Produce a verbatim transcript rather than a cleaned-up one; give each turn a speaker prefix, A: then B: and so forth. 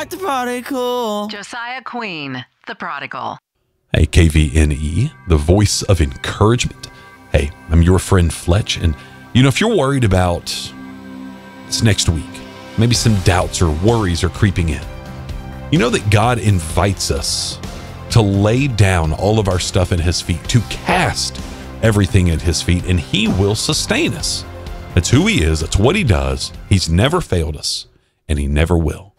A: like the prodigal.
B: Josiah Queen, the prodigal.
C: Hey, K V N E, the voice of encouragement. Hey, I'm your friend Fletch, and you know, if you're worried about this next week, maybe some doubts or worries are creeping in, you know that God invites us to lay down all of our stuff at his feet, to cast everything at his feet, and he will sustain us. That's who he is. That's what he does. He's never failed us, and he never will.